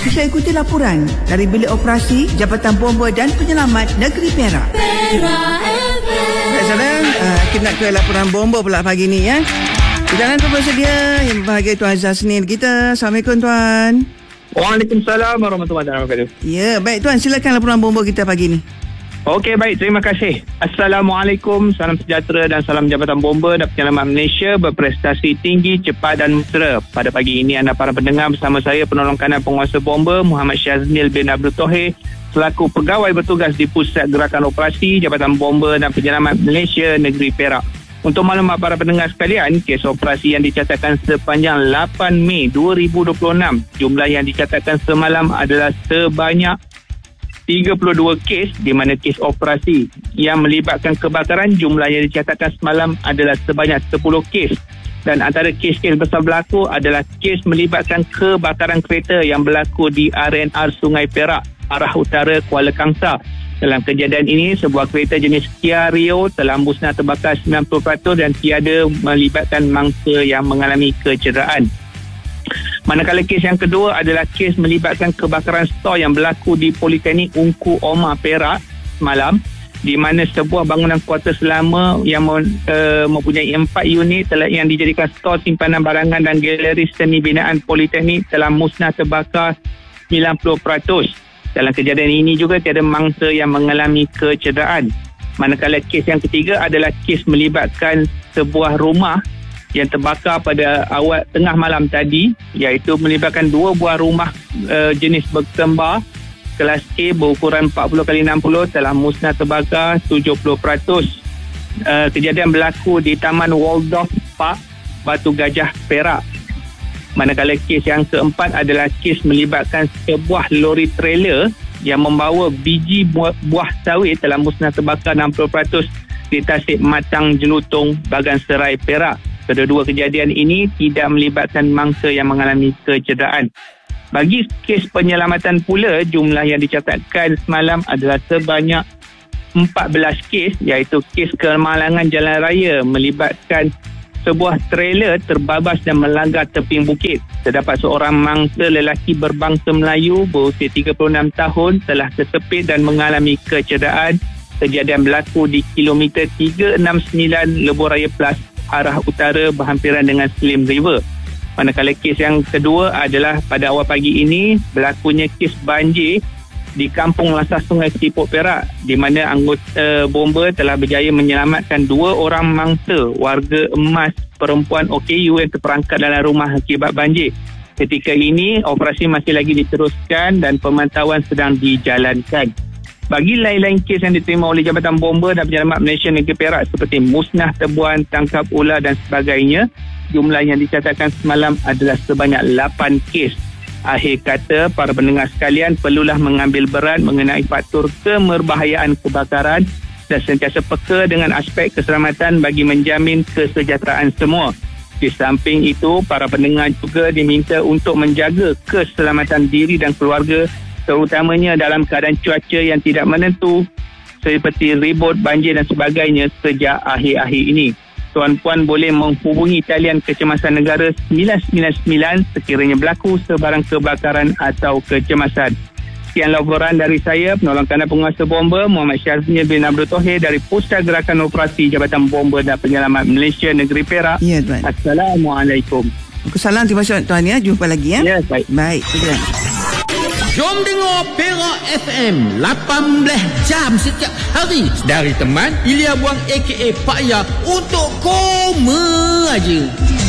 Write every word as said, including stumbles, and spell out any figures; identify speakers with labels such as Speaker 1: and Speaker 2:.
Speaker 1: Kita ikuti laporan dari Bilik Operasi Jabatan Bomba dan Penyelamat Negeri Perak. Perak F M. Baik, uh, kita nak ke laporan bomba pula pagi ni ya. Jangan lupa bersedia yang berbahagia Tuan Azhar Senil kita. Assalamualaikum Tuan.
Speaker 2: Waalaikumsalam warahmatullahi wabarakatuh.
Speaker 1: Ya, baik Tuan, silakan laporan bomba kita pagi ni.
Speaker 2: Okey, baik, terima kasih. Assalamualaikum, salam sejahtera dan salam Jabatan Bomba dan Penyelamat Malaysia berprestasi tinggi, cepat dan mesra. Pada pagi ini anda para pendengar bersama saya Penolong Kanan Penguasa Bomba Muhammad Syaznil bin Abdul Tohir selaku pegawai bertugas di Pusat Gerakan Operasi Jabatan Bomba dan Penyelamat Malaysia Negeri Perak. Untuk maklumat para pendengar sekalian, kes operasi yang dicatatkan sepanjang lapan Mei dua ribu dua puluh enam, jumlah yang dicatatkan semalam adalah sebanyak tiga puluh dua kes, di mana kes operasi yang melibatkan kebakaran jumlah yang dicatatkan semalam adalah sebanyak sepuluh kes. Dan antara kes-kes besar berlaku adalah kes melibatkan kebakaran kereta yang berlaku di R and R Sungai Perak, arah utara Kuala Kangsar. Dalam kejadian ini, sebuah kereta jenis Kia Rio telah musnah terbakar sembilan puluh peratus dan tiada melibatkan mangsa yang mengalami kecederaan. Manakala kes yang kedua adalah kes melibatkan kebakaran stor yang berlaku di Politeknik Ungku Omar Perak semalam, di mana sebuah bangunan kuartus lama yang uh, mempunyai empat unit telah yang dijadikan stor simpanan barangan dan galeri seni binaan Politeknik telah musnah terbakar sembilan puluh peratus. Dalam kejadian ini juga tiada mangsa yang mengalami kecederaan. Manakala kes yang ketiga adalah kes melibatkan sebuah rumah yang terbakar pada awal tengah malam tadi, iaitu melibatkan dua buah rumah uh, jenis berkembar kelas A berukuran empat puluh kali enam puluh telah musnah terbakar tujuh puluh peratus. Uh, kejadian berlaku di Taman Waldorf Park, Batu Gajah, Perak. Manakala kes yang keempat adalah kes melibatkan sebuah lori trailer yang membawa biji buah, buah sawit telah musnah terbakar enam puluh peratus di Tasik Matang Jelutong, Bagan Serai, Perak. Kedua-dua kejadian ini tidak melibatkan mangsa yang mengalami kecederaan. Bagi kes penyelamatan pula, jumlah yang dicatatkan semalam adalah sebanyak empat belas kes, iaitu kes kemalangan jalan raya melibatkan sebuah trailer terbabas dan melanggar teping bukit. Terdapat seorang mangsa lelaki berbangsa Melayu berusia tiga puluh enam tahun telah tersepit dan mengalami kecederaan. Kejadian berlaku di kilometer tiga enam sembilan Lebuh Raya Plus, arah utara berhampiran dengan Slim River. Manakala kes yang kedua adalah pada awal pagi ini berlakunya kes banjir di Kampung Lasas Sungai Siput, Perak, di mana anggota bomba telah berjaya menyelamatkan dua orang mangsa warga emas perempuan O K U yang terperangkap dalam rumah akibat banjir. Ketika ini operasi masih lagi diteruskan dan pemantauan sedang dijalankan. Bagi lain-lain kes yang diterima oleh Jabatan Bomba dan Penyelamat Malaysia Negeri Perak seperti musnah tebuan, tangkap ular dan sebagainya, jumlah yang dicatatkan semalam adalah sebanyak lapan kes. Akhir kata, para pendengar sekalian perlulah mengambil berat mengenai faktor kemerbahayaan kebakaran dan sentiasa peka dengan aspek keselamatan bagi menjamin kesejahteraan semua. Di samping itu, para pendengar juga diminta untuk menjaga keselamatan diri dan keluarga, terutamanya dalam keadaan cuaca yang tidak menentu seperti ribut, banjir dan sebagainya sejak akhir-akhir ini. Tuan-puan boleh menghubungi talian kecemasan negara sembilan sembilan sembilan sekiranya berlaku sebarang kebakaran atau kecemasan. Sekian laporan dari saya, Penolong Kanan Penguasa Bomba Muhammad Syaznil bin Abdul Tohir dari Pusat Gerakan Operasi Jabatan Bomba dan Penyelamat Malaysia Negeri Perak. Ya, Tuan. Assalamualaikum.
Speaker 1: Assalamualaikum. Terima kasih Tuan ya. Jumpa lagi ya.
Speaker 2: Ya, baik.
Speaker 1: Baik. Terima.
Speaker 3: Jom dengar Perak F M lapan belas jam setiap hari dari teman Ilya Buang aka Pak Ya untuk koma aja.